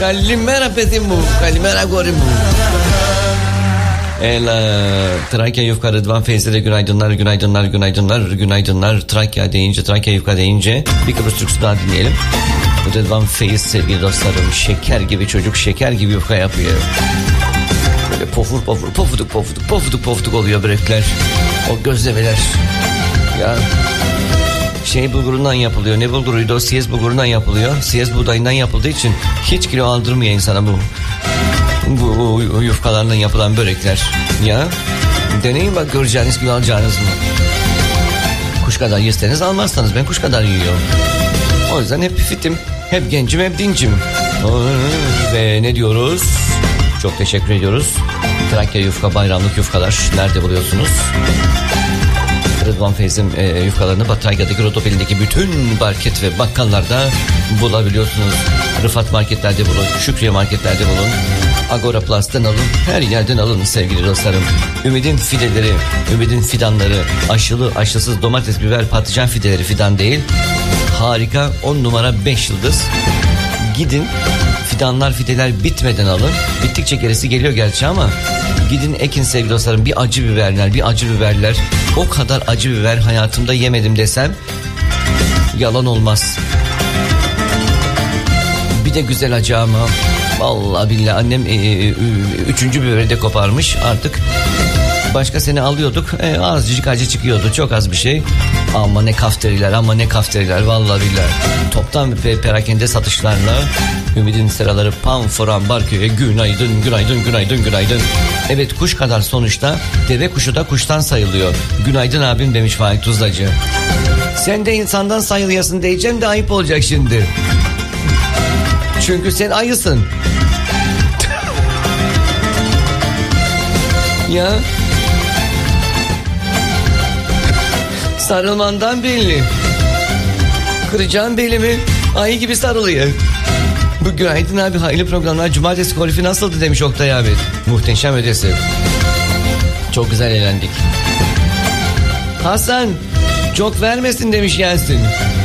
Kalimera pedimu, kalimera gorimu. Trakya Yufka Rıdvan Feyzi'de günaydınlar. Trakya Yufka deyince bir Kıbrıs türküsü daha dinleyelim. Rıdvan Feyz sevgili dostlarım, şeker gibi çocuk, şeker gibi yufka yapıyor. Böyle pofuduk oluyor börekler, o gözlemeler. Ya bulgurundan yapılıyor. Ne bulguruydu o? Siyez bulgurundan yapılıyor. Siyez buğdayından yapıldığı için hiç kilo aldırmıyor insana bu yufkalarla yapılan börekler. Ya deneyin bak, göreceğiniz gibi alacağınız mı? Kuş kadar yeseniz almazsanız, ben kuş kadar yiyorum. O yüzden hep fitim, hep gencim, hep dincim. Ve ne diyoruz? Çok teşekkür ediyoruz. Trakya Yufka bayramlık yufkalar nerede buluyorsunuz? Rıdvan Feyz'in yufkalarını Trakya'daki Rotopeli'ndeki bütün market ve bakkallarda bulabiliyorsunuz. Rıfat marketlerde bulun, Şükriye marketlerde bulun, Agora Plus'tan alın, her yerden alın sevgili dostlarım. Ümid'in fideleri, Ümid'in fidanları, aşılı aşısız domates, biber, patlıcan fideleri, fidan değil. Harika, 10 numara 5 yıldız. Gidin, fidanlar fideler bitmeden alın. Bittikçe gerisi geliyor gerçi ama gidin ekin sevgili dostlarım. Bir acı biberler. O kadar acı biber hayatımda yemedim desem yalan olmaz. Bir de güzel acı ama. Vallahi billahi annem 3. biberi de koparmış artık. Başka sene alıyorduk, azıcık acı çıkıyordu, çok az bir şey. Ama ne kafteriler vallahi billahi. Toptan perakende satışlarla Ümid'in sıraları Panforan Barköy'e günaydın. Evet, kuş kadar sonuçta, deve kuşu da kuştan sayılıyor. Günaydın abim demiş Faik Tuzlacı. Sen de insandan sayılıyorsun diyeceğim de ayıp olacak şimdi. Çünkü sen ayısın. Ya sarılmandan belli. Kıracağın belimi, ayı gibi sarılıyor. Bu günaydın abi, hayırlı programlar. Cumartesi kolifi nasıldı demiş Oktay abi. Muhteşem ötesi. Çok güzel eğlendik. Hasan çok vermesin demiş Yasin.